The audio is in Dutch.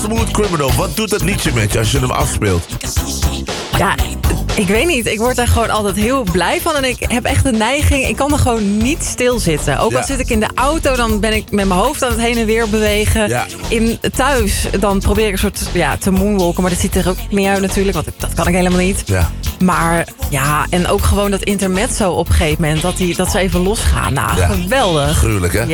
Smooth Criminal, wat doet dat liedje met je als je hem afspeelt? Ja, ik weet niet. Ik word er gewoon altijd heel blij van. En ik heb echt de neiging, ik kan er gewoon niet stilzitten. Ook al zit ik in de auto, dan ben ik met mijn hoofd aan het heen en weer bewegen. Ja. Thuis, dan probeer ik een soort te moonwalken. Maar dat ziet er ook niet uit natuurlijk, want dat kan ik helemaal niet. Ja. Maar ja, en ook gewoon dat intermezzo op een gegeven moment, dat ze even losgaan. Nou, geweldig. Gruwelijk, hè?